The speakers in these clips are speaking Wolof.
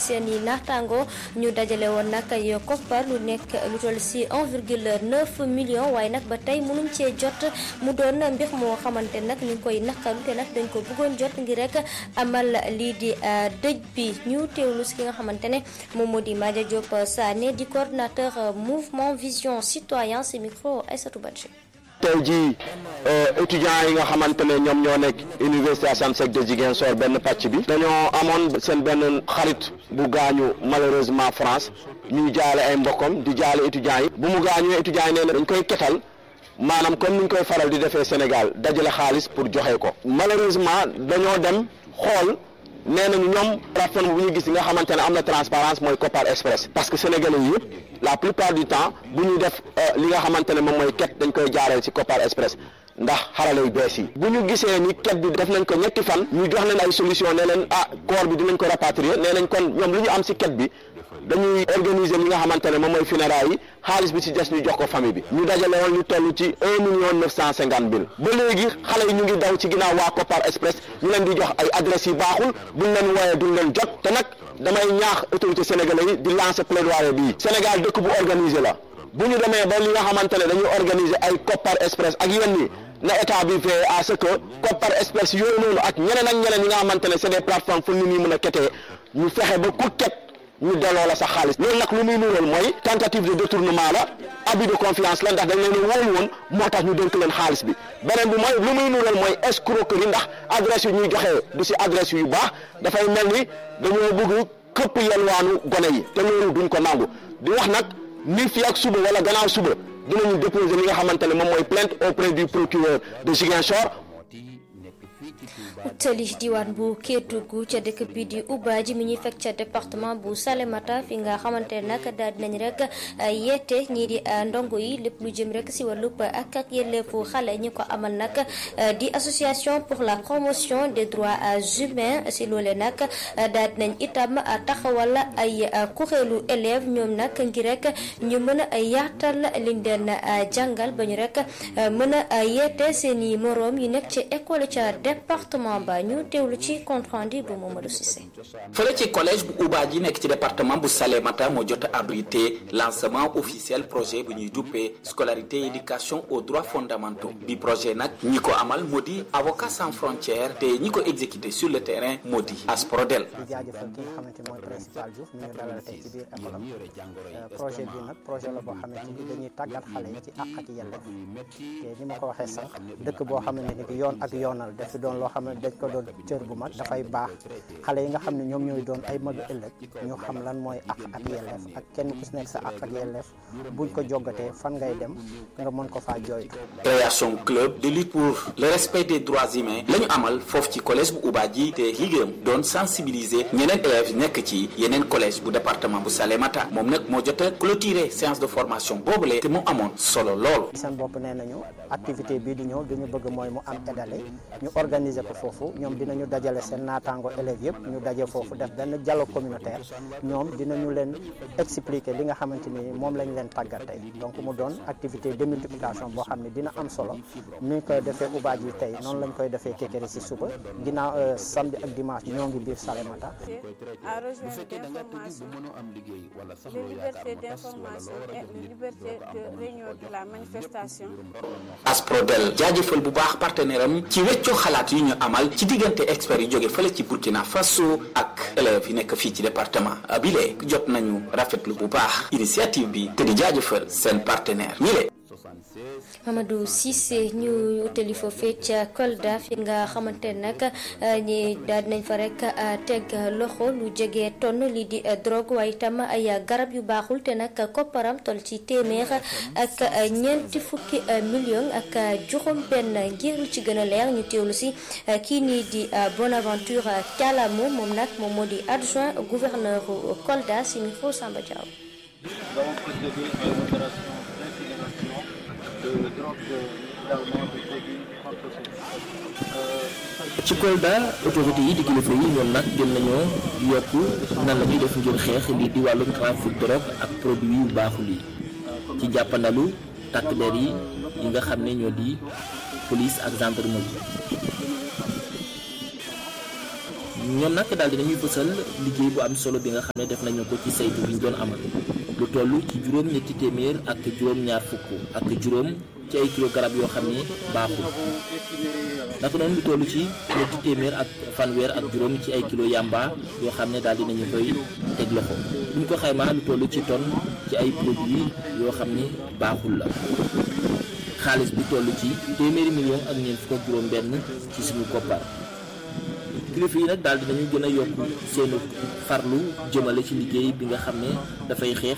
seen i naataango ñu dajale woon nag ay koppar lu nekk lu toll si 1,9 million waaye nag ba tey mënuñ cee jot mu doon mbir moo xamante nag ñu ngi koy naqaru te nag dañ ko bëggoon jot ngir rek amal lii di dëj bi ñu teewlu si ki nga xamante ne moom moo di Madia Diop Sané di coordinateur mouvement Vision Citoyen si micro Aïssatou Badji. tey jii étudiants yi nga xamante ne ñoom ñoo nekk université Assane Seck de Ziguinchor benn pàcc bi dañoo amoon seen benn xarit bu gaañu malheureusement France ñuy jaale ay mbokkam di jaale étudiants yi bu mu gaañoo étudiants yi nee na dañ koy ketal maanaam comme niñ koy faral di defee Sénégal dajale xaalis pour joxe ko malheureusement dañoo dem xool nee nañu ñoom plateforme bu ñu gis nga xamante ne am na transparence mooy Kopar Express parce que sénégalais yi yëpp la plupart du temps bu ñu def li nga xamante ne moom mooy ket dañ koy jaareel ci Kopar Express ndax xarale yu bees yi bu ñu gisee ni ket bi def nañ ko ñetti fan ñu jox leen ay solution ne leen corps bi dinañ ko rapatrier nee nañ kon ñoom lu ñu am ci ket bi dañuy organiser li nga xamante ne moom mooy funérailles yi xaalis bi ci des ñu jox ko famille bi ñu dajale woon ñu toll ci 1,950,000 ba léegi xale yi ñu ngi daw ci ginnaaw waa Kopar Express ñu leen di jox ay adresses yi baaxul buñ leen wooyee duñ leen jot te nag damay ñaax autorité sénégalais yi di lancer plaidoyer bii Sénégal dëkk bu organisé la bu ñu demee ba li nga xamante ne dañuy organiser ay Kopar Express ak yéen ñi na état bi veille à ce que Kopar Express yooyu noonu ak ñeneen ñi nga xamante ne c'est des plateformes fu nit ñi mën a ketee ñu fexe ba ku ket ñu delloo la sa xaalis loolu nag lu muy nural mooy tentative de détournement la abus de confiance la ndax dañ leen wóolu woon moo tax ñu dénk leen xaalis bi beneen bi mooy lu muy nural mooy escroquerie ndax adresse yu ñuy joxe du ci adresse yu baax dafay mel ni dañoo bëgg këpp yelwaanu gone yi te loolu duñ ko nangu di wax nag ni fii ak suba wala gannaaw suba dinañu déposer li nga xamante ne moom mooy plainte auprès du procureur de Ziguinchor. utali diwaan bu Kédougou ca dëkk bi di Oubaji mi ñuy fekk ca département bu Salémata fi nga xamante ne nag daal dinañ rek yeete ñii di ndongo yi lépp lu jëm rek si wàllub ak yelleefu xale ñi ko amal nag di association pour la promotion des droits humains si loolee nag daal dinañ itam taxawal ay kuréelu élèves ñoom nag ngir rek ñu mën a yaatal liñ leen jàngal ba ñu rek mën a yeete seeni moroom yi nekk ci école ca département ba ñu teewlu ci compte rendu bu Mamadou Cissé. fële ci collège bu Oubaji nekk ci département bu Salémata moo jot a abrité lancement officiel projet bu ñuy duppee scolarité et éducation aux droits fondamentaux bi projet nag ñi ko amal moo di Avocats sans frontières te ñi ko exécuté sur le terrain moo di Asprodel. di jaajëfal ki nga xamante mooy principal Diouf mi ñu dalal tey ci biir école projet bi nag projet la boo xamante ni dañuy tàggat xale yi ci àq ak yelleef te ni ma ko waxee sànq dëkk boo xamante ni yoon ak yoonal daf fi doon loo xam ne dañ ko doon cër bu mag dafay baax xale yi nga xam ne ñoom ñooy doon ay magu ëllëg ñu xam lan mooy àq ak yelleef ak kenn ku si nekk sa àq ak yelleef buñ ko joggatee fan ngay dem nga mën ko faa jooytu. création club de lutte pour le respect des droits humains la ñu amal foofu ci collège bu Oubaji te liggéeyam doon sensibiliser ñeneen élèves nekk ci yeneen collège bu département bu Salémata moom nag moo jot a clôturer séance de formation boobule te mu amoon solo lool. seen bopp nee nañu activité bii di ñëw li ñu bëgg mooy mu am édale ñu organiser ko foofu ñoom dinañu dajale seen naataango élèves yëpp ñu daje foofu def benn dialogue communautaire ñoom dinañu leen expliquer li nga xamante ni moom lañ leen tàggat tey donc mu doon activité démultiplication boo xam ne dina am solo ni ñu koy defee Oubaji tey noonu lañ koy defee Kékéré si suba ginnaaw samedi ak dimanche ñoo ngi biir Salémata. à rejoindre d'information, de liberté d'information et de liberté de réunion de la manifestation. Asprodel jaajëfal bu baax partenaire am ci weccoo xalaat yu ñu amal ci diggante experts yi jóge fële ci Burkina Faso ak élèves yi nekk fii ci département bile jot nañu rafetlu bu baax initiative bi te di jaajëfal seen partenaire ñi le Mamadou Cissé ñu utali foofee ca Kolda fi nga xamante ne nag ñi daal dinañ fa rek teg loxo lu jege tonn lii di drogue waaye itam ay garab yu baaxul te nag kopparam toll ci téeméer ak ñeenti fukki million ak juróom-benn ngir lu ci gën a leer ñu teewlu si kii nii di Bonaventure Kalamo moom nag moom moo di adjoint gouverneur Kolda si micro Samba Diaw. ci Kolda autorité yi di kilifa yi ñoom nag jël nañoo yokku nan la ñuy def ngir xeex lii di wàllum trafic drogue ak produit yu baaxul yi ci jàppandalu takk der yi nga xam ne ñoo di police ak gendarmerie ñoom nag daal dinañuy fësal liggéey bu am solo bi nga xam ne def nañu ko ci saytu bi ñu doon amal lu toll ci juróom-ñetti téeméer ak juróom-ñaar fukk ak juróom ci ay kilo garab yoo xam ne baaxul naka noonu lu toll ci ñetti téeméer ak fanweer ak juróom ci ay kilo yamba yoo xam ne daal dinañu koy teg loxo bu ñu ko xaymaa lu toll ci tonne ci ay produits yoo xam ne baaxul la xaalis bi toll ci téeméeri million ak ñeent fukk ak juróom benn ci suñu koppar kilifa yi nag daal dinañu gën a yokk seenu farlu jëmale ci liggéey bi nga xam ne dafay xeex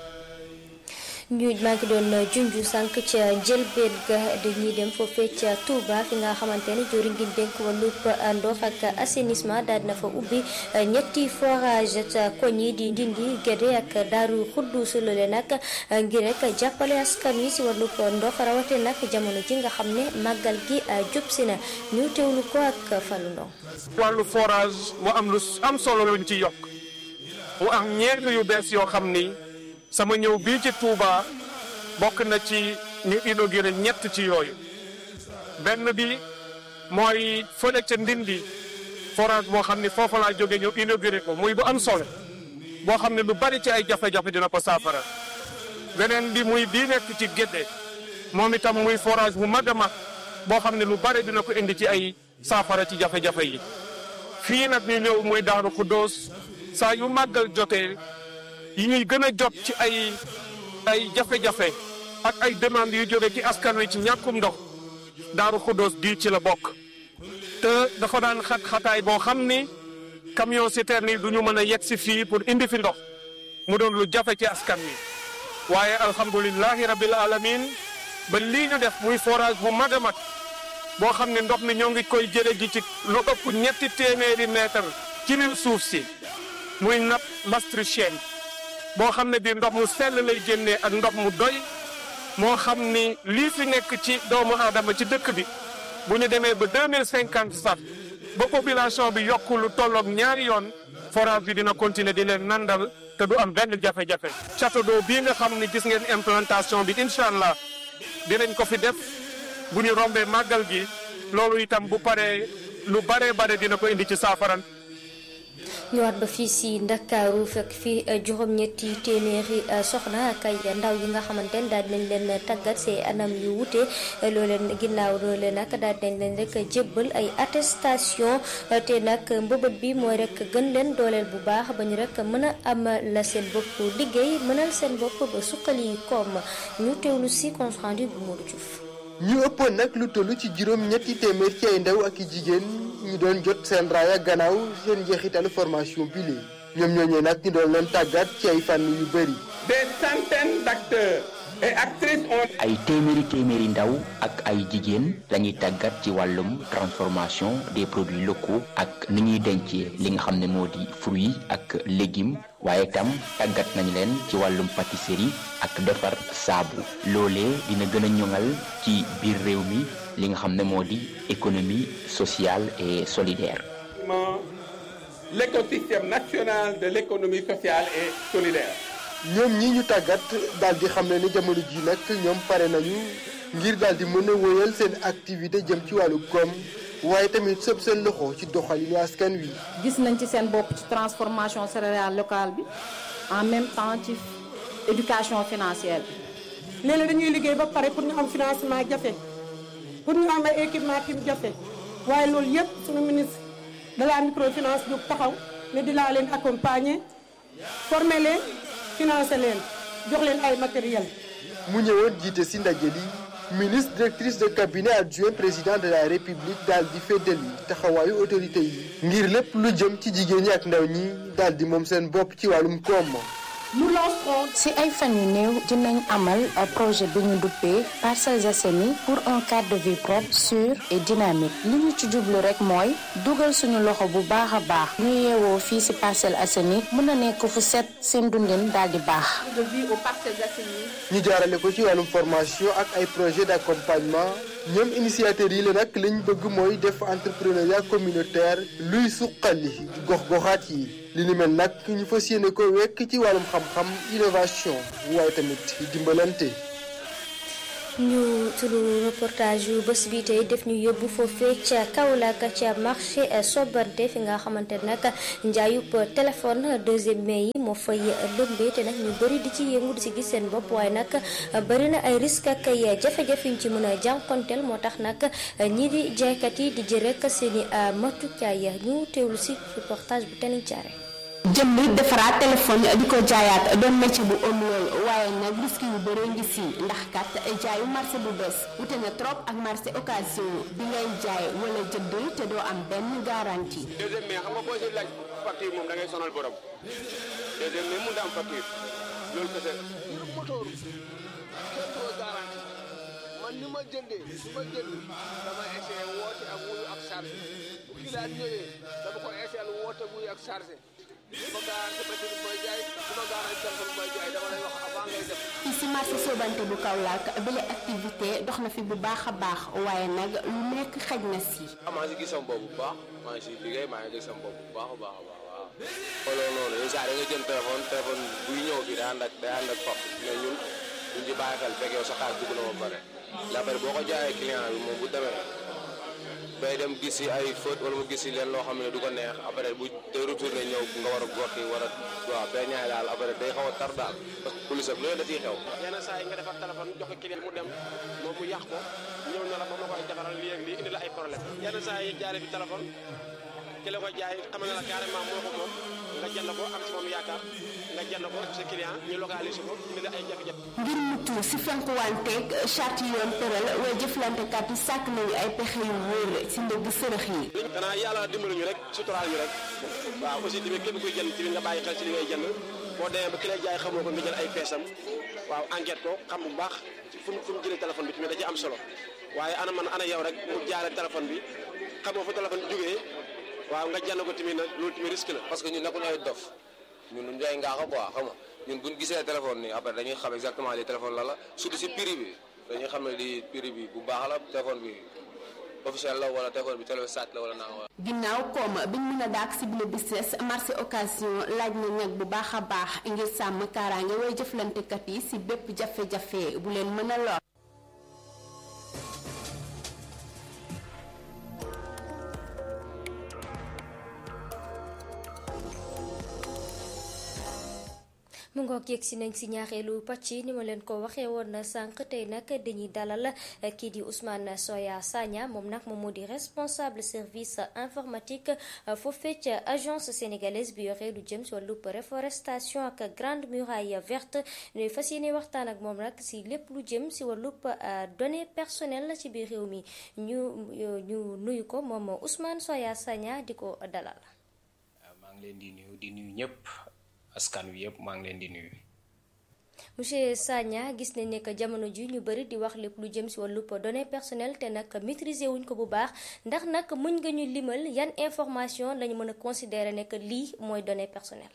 ñu maa ngi doon junju sànq ca njëlbeen ga dañuy dem foofee ca Touba fi nga xamante ne jëwriñ gi dénk wàllub ndox ak assainissement daal na fa ubbi ñetti forage ca koñ yi di Ndindi Gédé ak Daaru Xuddus loole nag ngir rek jàppale askan wi si wàllub ndox rawate nag jamono ji nga xam ne màggal gi jub si na ñu teewlu ko ak Fallou Ndong. wàllu forage mu am lu am solo luñ ci yokk mu am ñeent yu bees yoo xam ni sama ñëw bii ci Touba bokk na ci ñu inauguré ñett ci yooyu benn bi mooy fële ca Ndindi forage boo xam ni foofu laa jóge ñëw inauguré ko muy bu am solo boo xam ne lu bari ci ay jafe-jafe dina ko saafara beneen bi muy bii nekk ci Gédé moom itam muy forage bu mag a mag boo xam ne lu bari dina ko indi ci ay saafara ci jafe-jafe yi fii nag ñu ñëw muy Daaru Xuddoos saa yu màggal jotee yi ñuy gën a jot ci ay jafe-jafe ak ay demandes yu jóge ci askan wi ci ñàkkum ndox Daaru Xuddoos bii ci la bokk te dafa daan xat-xataay boo xam ni camion citerne yi du ñu mën a yegg si fii pour indi fi ndox mu doon lu jafe ci askan wi waaye alhamdulilahi rabbil alamin ba lii ñu def muy forage bu mag a mag boo xam ne ndox mi ñoo ngi koy jële ji ci lu ëpp 200 mètres ci biir suuf si muy nappe maastrichtienne boo xam ne bii ndox mu sell lay génnee ak ndox mu doy moo xam ni lii fi nekk ci doomu aadama ci dëkk bi bu ñu demee ba 2050 sax ba population bi yokk lu tolloog ñaari yoon forage bi dina continuer di leen nandal te du am benn jafe-jafe. château d'eau bii nga xam ni gis ngeen implantation bi incha allah dinañ ko fi def bu ñu rombee màggal gi loolu itam bu paree lu bare dina ko indi ci saafaran. ñëwaat ba fii si Ndakaaru fekk fii juróom-ñetti téeméeri soxna ak ay ndaw yi nga xamante ne daal dinañ leen tàggat see anam yu wute looleen ginnaaw loolee nag daal dinañ leen rek jébbal ay attestation te nag mbëbët bi mooy rek gën leen dooleel bu baax ba ñu rek mën a am la seen bopp liggéey mënal seen bopp ba suqali koom ñu teewlu si compte rendu bu Modou Diouf. ñu ëppoon nag lu toll ci juróom-ñetti téeméer ci ay ndaw ak i jigéen ñu doon jot seen raaya gannaaw seen njeexitalu formation bi lee ñoom ñooñee nag ñu doon leen tàggat ci ay fànn yu bëri. Des centaines d'acteurs et actrices ont. ay téeméeri ndaw ak ay jigéen lañuy tàggat ci wàllum transformation des produits locaux ak ni ñuy dencee li nga xam ne moo di fruits ak légumes waaye tam tàggat nañ leen ci wàllum pâtisserie ak defar saabu loolee dina gën a ñoŋal ci biir réew mi li nga xam ne moo di économie sociale et solidaire. L'écosystème national de l'économie sociale et solidaire. ñoom ñi ñu tàggat daal di xam ne ni jamono ji nag ñoom pare nañu ngir daal di mën a wóyal seen activité jëm ci wàllu koom waaye tamit sëb seen loxo ci doxalinu askan wi. gis nañ ci seen bopp ci transformation céréale locale bi en même temps ci éducation financière bi. léeg-léeg dañuy liggéey ba pare pour ñu am financement jafe pour ñu am ay équipement tim jafe waaye loolu yëpp suñu ministre de la microfinance jóg taxaw ne dinaa leen accompagner former leen. financé leen jox leen ay matériel. mu ñëwoon jiite si ndaje li ministre directrice de cabinet adjoint président de la république daal di feddali taxawaayu autorité yi. ngir lépp lu jëm ci jigéen ñi ak ndaw ñi daal di moom seen bopp ci wàllum koom. nous lancerons. ci ay fan yu néew dinañ amal projet bi ñu duppee Parcelles Assainies pour un cadre de vie propre sûr et dynamique li ñu ci jublu rek mooy dugal suñu loxo bu baax a baax ñu yeewoo fii ci Parcelles Assainies mën na nekk fu set seen dundin daal di baax. de vie aux Parcelles Assainies. ñu jaarale ko ci wàllum formation ak ay projet d'accompagnement ñoom initiateurs yi la nag liñ bëgg mooy def entrepreneuriat communautaire luy suqali gox-goxaat yi. li ni mel nag ñu fas yéene ko wekk ci wàllum xam-xam innovation waaye tamit dimbalante. ñu sunu reportage yu bés bi tey def ñu yóbbu foofee ca Kaolack ca marché Sobante fi nga xamante nag njaayub téléphone 2e mai yi moo fay lëmbee te nag ñu bëri di ci yëngu di ci gis seen bopp waaye nag bëri na ay risque ak ay jafe-jafe yuñ ci mën a jànkonteel moo tax nag ñii di jaaykat yi di jël rek seeni matukaay ñu teewlu si reportage bu Tening Thiaré. jënd defaraat téléphone di ko jaayaat doon métier bu am lool waaye nag risque yu bëree ngi si ndax kat jaayu marché bu bees wute na trop ak marché occasion bi ngay jaay wala jënd te doo am benn garantie. deuxième mai xam nga boo si laaj facture moom da ngay sonal borom deuxième mai mun na am facture loolu kese. moteur kenn doo garantie man ni ma jëndee su ma jënd dama essayé woote ak wuyu ak chargé bu client ñëwee dama ko essayé woote wuyu ak chargé. ci marché Sobante bu Kaolack bile activité dox na fi bu baax a baax waaye nag lu nekk xaj na si. maa ngi gis sama bopp bu baax maa ngi si liggéey maa ngi gis sama bopp bu baax a baax waaw. xooloo noonu yenn saa da nga jël téléphone buy ñëw fii day ànd ak pap mais ñun duñ ci bàyyi xel fekk yow sa xaalis dugg na ba pare après boo ko jaayee client bi moom bu demee day dem gis si ay faute wala mu gis si leen loo xam ne du ko neex après bu day retourné ñëw nga war a gotti war a waaw beñaay daal après day xaw a tar daal parce que police am loolu da ciy xew. yenn saa yi nga defar téléphone jox ko client mu dem moom mu yàq ko ñëw na la ba ma koy defaral lii ak lii indi la ay problème yenn saa yi jaare bi téléphone ki la koy jaay xamal na la carrément moo ko moom nga jënd ko am si moom yaakaar nga jënd ko sa client ñu localisé ko indi la ay jafe-jafe. ngir mucc si fenkuwanteeg charte yoon tëral way jëflantekat yi sàkk nañu ay pexe yu wóor si ndëgg sërëx yi. xanaa yàlla dimbali ñu rek suturaal ñu rek waaw aussi tamit képp kuy jënd tamit nga bàyyi xel ci li ngay jënd boo demee ba ki lay jaay xamoo ko nga jël ay peesam waaw enquête ko xam bu baax fu mu jëlee téléphone bi tamit da ci am solo waaye ana yow rek mu jaare téléphone bi xamoo fa téléphone bi jógee waaw nga jënd ko tamit nag loolu tamit risque la. parce que ñun nekkuñu ay dof ñun duñ jaay ngaa ko quoi xam nga ñun buñ gisee téléphone nii après dañuy xam exactement li téléphone la surtout si prix bi dañuy xam ne li prix bi bu baax la téléphone bi officiel la wala téléphone bi téléphone sàcc la wala naa wala. ginnaaw koom biñ mën a daak si bile business marché occasion laaj na ñag bu baax a baax ngir sàmm kaaraange way jëflantekat yi si bépp jafe-jafe bu leen mën a lor. mu ngoog yegg si nañ si ñaareelu pàcc ni ma leen ko waxee woon na sànq tey nag dañuy dalal kii di Ousmane Soya Sagna moom nag moom moo di responsable service informatique foofee ca agence sénégalaise bi yore lu jëm si wàllu reforestation ak grande muraille verte ñuy fas yéene waxtaan ak moom nag si lépp lu jëm si wàllu données personnelles ci biir réew mi ñu nuyu ko moom Ousmane Soya Sagna di ko dalal. maa ngi leen di nuyu ñëpp. askan wi yëpp maa ngi leen di nuyu. monsieur Sagna gis nañ ne que jamono ji ñu bëri di wax lépp lu jëm si wàllu données personnelles te nag maîtriser wuñ ko bu baax ndax nag muñ nga ñu limal yan information lañu mën a considérer ne que lii mooy données personnelles.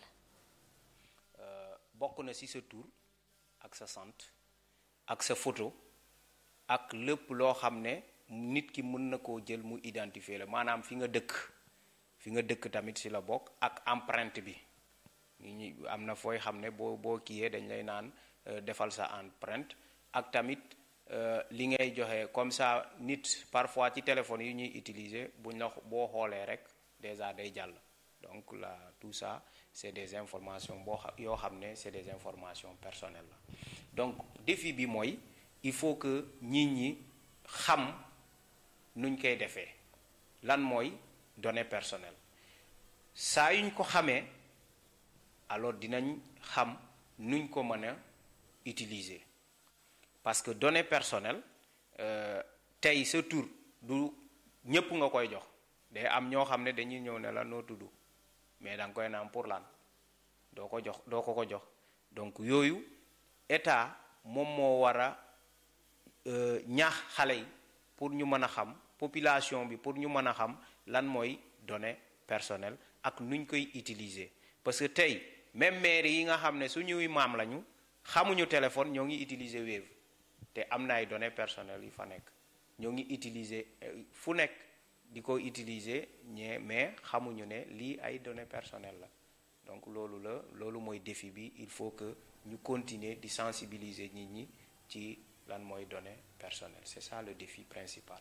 bokk na ci sa tur ak sa sant ak sa photo ak lépp loo xam ne nit ki mën na koo jël mu identifier la maanaam fi nga dëkk tamit ci la bokk ak empreinte bi. ñi am na fooy xam ne boo kiiyee dañ lay naan defal sa empreinte ak tamit li ngay joxe comme ça nit parfois ci téléphone yi ñuy utiliser buñ la boo xoolee rek déjà day jàll donc là tout ça c'est des informations yoo xam ne c'est des informations personnelles la donc défi bi mooy il faut que nit ñi xam nuñ koy defee lan mooy données personnelles saa yuñ ko xamee alors dinañ xam nuñ ko mën a utiliser parce que données personnelles tey sa tur du ñépp nga koy jox day am ñoo xam ne dañuy ñëw ne la noo tudd mais da nga koy naan pour lan doo ko jox donc yooyu état moom moo war a ñaax xale yi pour ñu mën a xam population bi pour ñu mën a xam lan mooy données personnelles ak nuñ koy utiliser parce que tey même maire yi nga xam ne suñuy maam lañu xamuñu téléphone ñoo ngi utiliser Wave te am na ay données personnelles yi fa nekk ñoo ngi utiliser fu nekk di ko utiliser mais xamuñu ne lii ay données personnelles la donc loolu mooy défi bi il faut que ñu continuer di sensibiliser nit ñi ci lan mooy données personnelles. C'est ça le défi principal.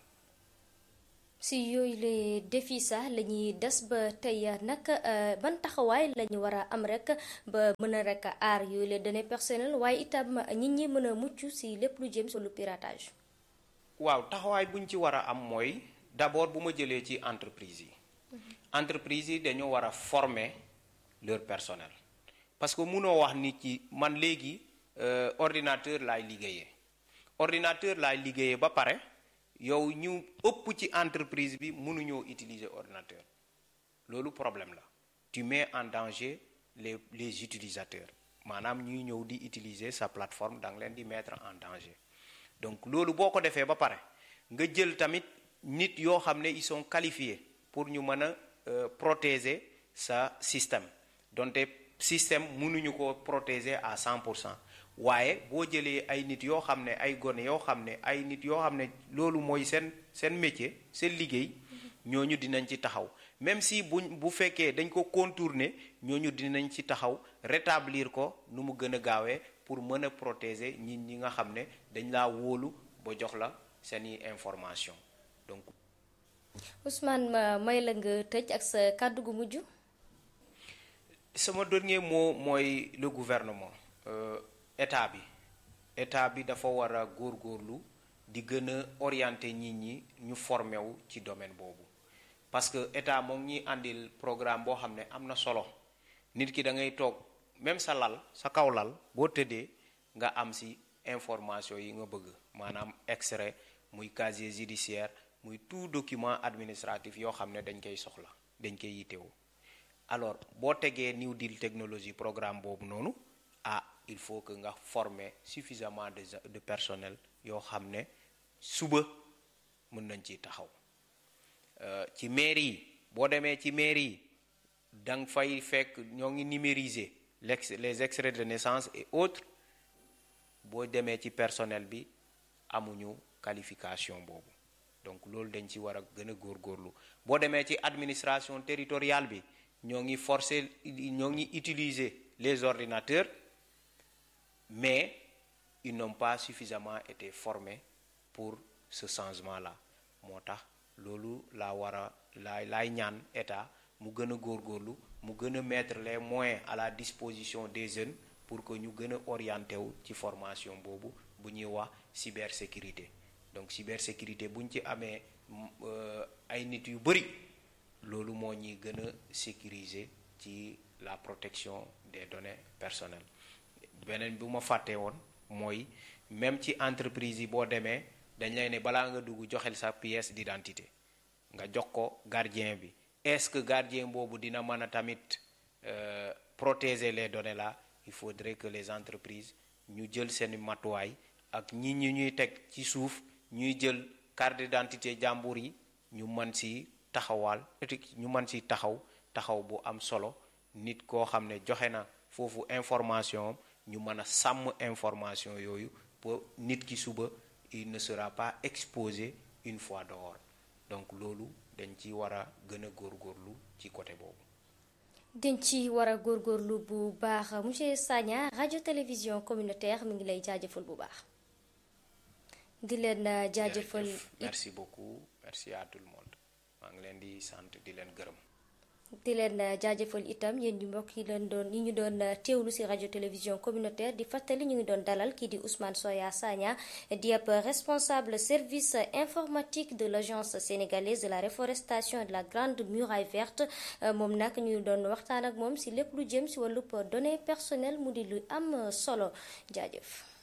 si yooyu les défis sax la ñuy des ba tey nag ban taxawaay la ñu war a am rek ba mën a rek aar yooyu les données personnelles waaye itam nit ñi mën a mucc si lépp lu jëm si lu piratage. waaw taxawaay buñ ci war a am mooy d'abord bu ma jëlee ci entreprise yi. entreprise yi dañoo war a former leur personnel parce que munoo wax nit ci man léegi ordinateur laay liggéeyee ba pare. yow ñu ëpp ci entreprise bi mënuñoo utiliser ordinateur loolu problème la tu mets en danger les utilisateurs maanaam ñuy ñëw di utiliser sa plateforme da nga leen di mettre en danger donc loolu boo ko defee ba pare nga jël tamit nit yoo xam ne ils sont qualifiés pour ñu mën a protéger sa système donte système mënuñu ko protéger à 100%. waaye boo jëlee ay nit yoo xam ne ay gone yoo xam ne ay nit yoo xam ne loolu mooy seen métier seen liggéey ñooñu dinañ ci taxaw même si bu fekkee dañ ko contourner ñooñu dinañ ci taxaw rétablir ko nu mu gën a gaawee pour mën a protéger nit ñi nga xam ne dañ laa wóolu ba jox la seeni information donc. Ousmane may la nga tëj ak sa kàddu gu mujj. sama dernier mot mooy le gouvernement. état bi dafa war a góorgóorlu di gën a orienter nit ñi ñu formé wu ci domaine boobu parce que état moom ñuy àndil programme boo xam ne am na solo nit ki da ngay toog même sa kaw lal boo tëddee nga am ci information yi nga bëgg maanaam extrait muy casier judiciaire muy tout document administratif yoo xam ne dañ koy soxla dañ koy yitewoo alors boo tegee New Deal technologie programme boobu noonu il faut que nga former suffisamment de personnel yoo xam ne suba mën nañ ci taxaw ci mairie yi boo demee ci mairie yi da nga fay fekk ñoo ngi numériser les extraits de naissance et autres boo demee ci personnel bi amuñu qualification boobu donc loolu dañ ci war a gën a góorgóorlu boo demee ci administration territoriale bi ñoo ngi utiliser les ordinateurs mais ils n'ont pas suffisamment été formés pour ce changement-là moo tax loolu laay ñaan état mu gën a góorgóorlu mu gën a mettre les moyens à la disposition des jeunes pour que ñu gën a orienté wu ci formation boobu bu ñuy wax cybersécurité donc cybersécurité bu ñu ci amee ay nit yu bari loolu moo ñuy gën a sécuriser ci la protection des données personnelles. beneen bu ma fàttee woon mooy même ci entreprise yi boo demee dañ lay ne balaa nga dugg joxel sa pièce d'identité nga jox ko gardien bi est-ce que gardien boobu dina mën a tamit protéger les données là il faudrait que les entreprises ñu jël seen matuwaay ak ñi ñuy teg ci suuf ñuy jël carte d'identité jàmbur yi ñu mën ci taxaw bu am solo nit koo xam ne joxe na foofu information ñu mën a sàmm information yooyu pour nit ki suba il ne sera pas exposé une fois dehors donc loolu dañ ci war a gën a góorgóorlu ci côté boobu. dañ ci war a góorgóorlu bu baax monsieur Sagna radio télévision communautaire mi ngi lay jaajëfal bu baax. di leen jaajëfal. merci beaucoup merci à tout le monde maa ngi leen di sant di leen gërëm. di leen jaajëfal itam yéen ñi mbokk yi ñu doon teewlu ci radio télévision communautaire di fàttali ñu ngi doon dalal kii di Ousmane Soya Sagna di ab responsable service informatique de l'agence sénégalaise de la reforestation et de la grande muraille verte moom nag ñu doon waxtaan ak moom ci lépp lu jëm ci wàllub données personnelles mu di lu am solo jaajëf.